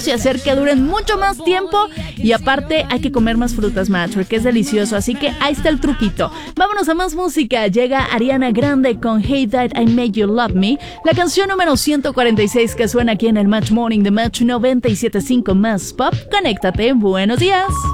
y hacer que duren mucho más tiempo. Y aparte hay que comer más frutas, Matchwork, que es delicioso. Así que ahí está el truquito. Vámonos a más música. Llega Ariana Grande con Hey That I Made You Love Me, la canción número 146 que suena aquí en el Match Morning de Match 97.5 más Pop. Conéctate, buenos días.